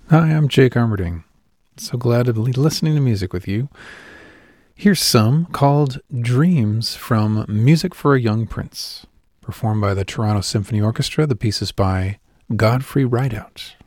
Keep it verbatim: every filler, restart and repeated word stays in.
Hi, I'm Jake Armerding. So glad to be listening to music with you. Here's some called Dreams from Music for a Young Prince, performed by the Toronto Symphony Orchestra. The piece is by Godfrey Rideout.